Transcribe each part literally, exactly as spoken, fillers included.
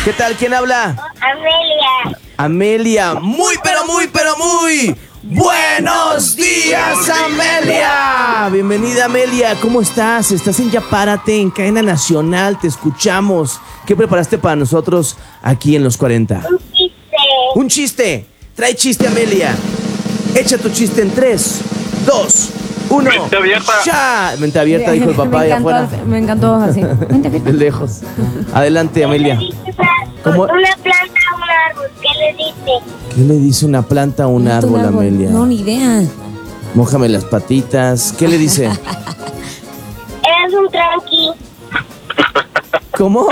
¿Qué tal? ¿Quién habla? Amelia. Amelia. Muy, pero muy, pero muy. ¡Buenos días, Amelia! Bienvenida, Amelia. ¿Cómo estás? Estás en Ya Párate, en Cadena Nacional. Te escuchamos. ¿Qué preparaste para nosotros aquí en Los cuarenta? Un chiste. Un chiste. Trae chiste, Amelia. Echa tu chiste en tres, dos, uno. Mente abierta. ¡Ya! Mente abierta, dijo el papá me allá encantó, afuera. me encantó así. Mente abierta. De lejos. Adelante, Amelia. ¿Qué le dice una, ¿Cómo? una planta a un árbol? ¿Qué le dice? ¿Qué le dice una planta a un árbol, Amelia? No, ni idea. Mójame las patitas. ¿Qué le dice? Eres un tranqui. ¿Cómo?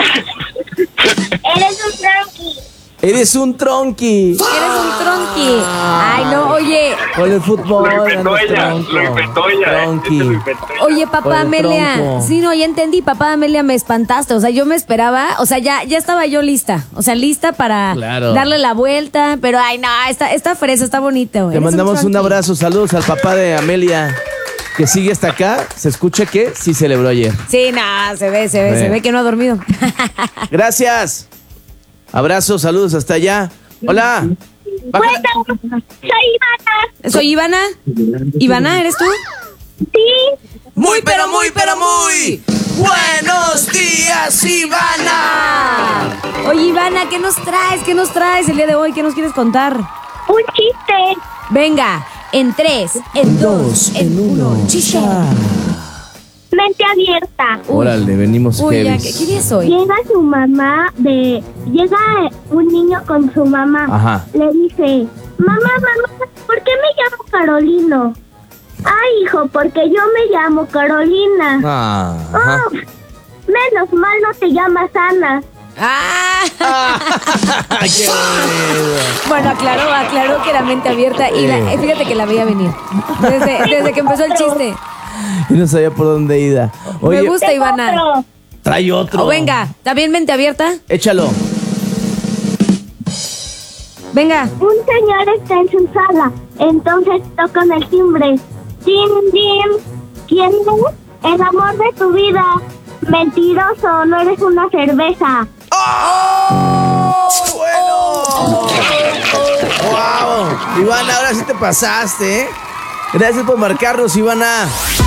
Eres un tranqui. Eres un tronqui. Eres un tronqui. Ay, no, oye. Con el fútbol. Lo inventó ando ella, tronco. lo inventó ella, eh. Tronqui. Este lo inventó ella. Oye, Por papá el Amelia. tronco. Sí, no, ya entendí, papá Amelia, me espantaste. O sea, yo me esperaba, o sea, ya, ya estaba yo lista. O sea, lista para Claro. darle la vuelta. Pero, ay, no, esta, esta fresa está bonita, güey. Te Eres mandamos un, tronqui. abrazo. Saludos al papá de Amelia, que sigue hasta acá. Se escucha que sí celebró ayer. Sí, no, se ve, se ve, Sí. se ve que no ha dormido. Gracias. Abrazos, saludos hasta allá. Hola. Baja- Bueno, soy Ivana. ¿Soy Ivana? ¿Ivana, eres tú? Sí. Muy, pero muy, pero muy. Buenos días, Ivana. Oye, Ivana, ¿qué nos traes? ¿Qué nos traes el día de hoy? ¿Qué nos quieres contar? Un chiste. Venga, en tres, en dos, en uno. Chiste. Mente abierta. Uy. Órale, venimos Uy, ya, heavies. ¿qué, qué día es hoy? Llega su mamá de... Llega un niño con su mamá. Ajá. Le dice, mamá, mamá, ¿por qué me llamo Carolino? Ay, hijo, porque yo me llamo Carolina. Ah, ajá. Oh, menos mal no te llamas Ana. ¡Ah! Qué bueno. Bueno, aclaró, aclaró que era mente abierta y la- eh, fíjate que la veía venir. Desde, desde que empezó el chiste. Y no sabía por dónde ida. Oye, Me gusta, Ivana. Otro. trae otro. O venga, ¿también mente abierta? Échalo. Venga. Un señor está en su sala, entonces tocan el timbre. ¡Din, din! ¿Quién es? El amor de tu vida. Mentiroso, no eres una cerveza. ¡Oh! ¡Bueno! ¡Wow! Ivana, ahora sí te pasaste, ¿eh? Gracias por marcarnos, Ivana.